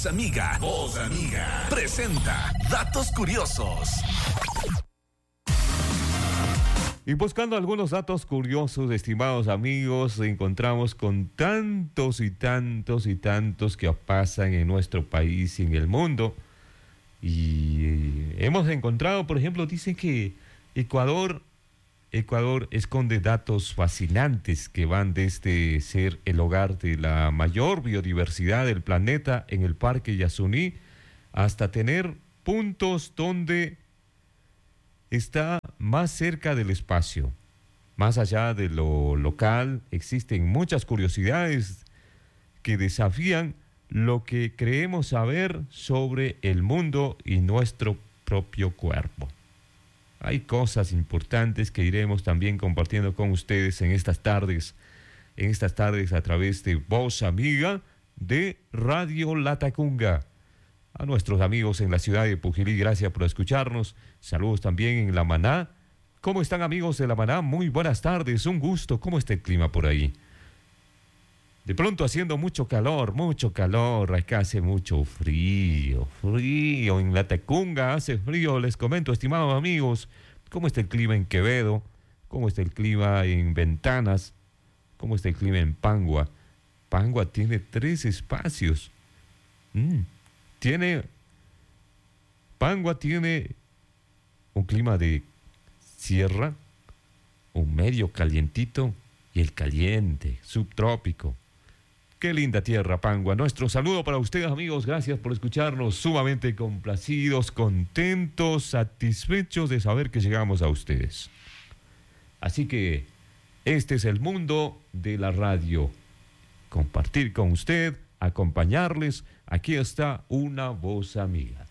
Voz Amiga presenta Datos Curiosos. Y buscando algunos datos curiosos, estimados amigos, encontramos con tantos y tantos y tantos que pasan en nuestro país y en el mundo. Y hemos encontrado, por ejemplo, dicen que Ecuador esconde datos fascinantes que van desde ser el hogar de la mayor biodiversidad del planeta en el Parque Yasuní hasta tener puntos donde está más cerca del espacio. Más allá de lo local, existen muchas curiosidades que desafían lo que creemos saber sobre el mundo y nuestro propio cuerpo. Hay cosas importantes que iremos también compartiendo con ustedes en estas tardes a través de Voz Amiga de Radio Latacunga. A nuestros amigos en la ciudad de Pujilí, gracias por escucharnos. Saludos también en La Maná. ¿Cómo están, amigos de La Maná? Muy buenas tardes, un gusto. ¿Cómo está el clima por ahí? De pronto haciendo mucho calor. Acá hace mucho frío. En Latacunga hace frío. Les comento, estimados amigos, cómo está el clima en Quevedo, cómo está el clima en Ventanas, cómo está el clima en Pangua. Pangua tiene 3 espacios. Pangua tiene un clima de sierra, un medio calientito y el caliente, subtrópico. Qué linda tierra, Pangua. Nuestro saludo para ustedes, amigos. Gracias por escucharnos. Sumamente complacidos, contentos, satisfechos de saber que llegamos a ustedes. Así que este es el mundo de la radio. Compartir con usted, acompañarles. Aquí está una voz amiga.